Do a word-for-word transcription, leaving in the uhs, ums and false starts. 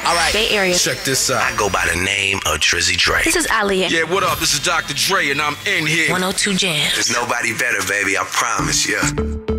All right, Bay Area. check this out. I go by the name of Drizzy Dre. This is Aliyah. Yeah, what up? This is Doctor Dre, and I'm in here. one oh two Jams. There's nobody better, baby, I promise you.